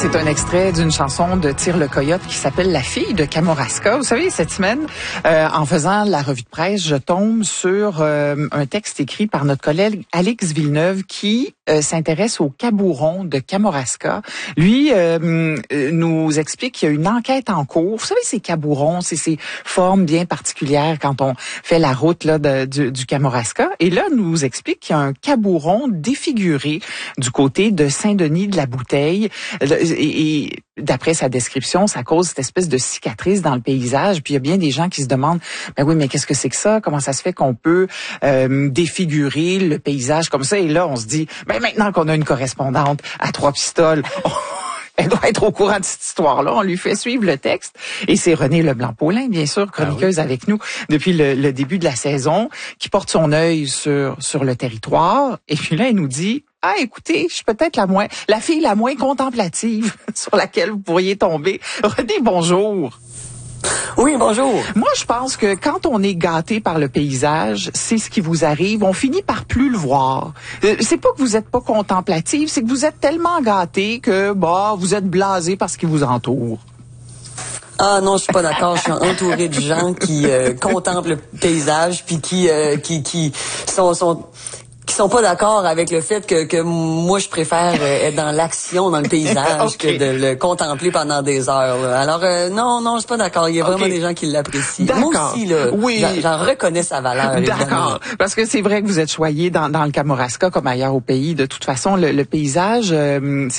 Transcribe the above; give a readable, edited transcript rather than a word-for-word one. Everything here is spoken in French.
c'est un extrait d'une chanson de Tire le Coyote qui s'appelle La fille de Kamouraska. Vous savez, cette semaine, en faisant la revue de presse, je tombe sur un texte écrit par notre collègue Alex Villeneuve qui s'intéresse au Cabouron de Kamouraska. Lui nous explique qu'il y a une enquête en cours. Vous savez, ces Cabourons, c'est ces formes bien particulières quand on fait la route là du Kamouraska. Et là, nous explique qu'il y a un Cabouron défiguré du côté de Saint-Denis de la Bouteille. Et d'après sa description, ça cause cette espèce de cicatrice dans le paysage. Puis il y a bien des gens qui se demandent, ben oui, mais qu'est-ce que c'est que ça? Comment ça se fait qu'on peut défigurer le paysage comme ça? Et là, on se dit, ben maintenant qu'on a une correspondante à Trois-Pistoles, elle doit être au courant de cette histoire-là. On lui fait suivre le texte. Et c'est Renée Leblanc-Paulin, bien sûr, chroniqueuse avec nous depuis le début de la saison, qui porte son œil sur le territoire. Et puis là, elle nous dit, ah, écoutez, je suis peut-être la fille la moins contemplative sur laquelle vous pourriez tomber. Renée, bonjour. Oui, bonjour. Moi, je pense que quand on est gâté par le paysage, c'est ce qui vous arrive. On finit par plus le voir. C'est pas que vous êtes pas contemplative, c'est que vous êtes tellement gâté que, vous êtes blasé par ce qui vous entoure. Ah non, je suis pas d'accord. Je suis entouré de gens qui contemplent le paysage puis qui sont pas d'accord avec le fait que moi je préfère être dans l'action, dans le paysage que de le contempler pendant des heures. Là. Alors non, je suis pas d'accord. Il y a vraiment des gens qui l'apprécient. Moi aussi là, j'en reconnais sa valeur. D'accord, parce que c'est vrai que vous êtes choyé dans le Kamouraska comme ailleurs au pays. De toute façon, le paysage